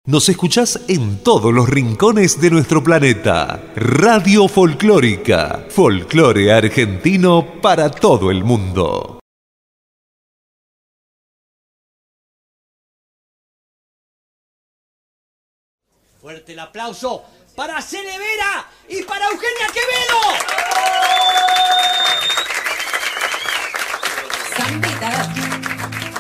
Nos escuchás en todos los rincones de nuestro planeta. Radio Folclórica. Folclore argentino para todo el mundo. Fuerte el aplauso para Celevera y para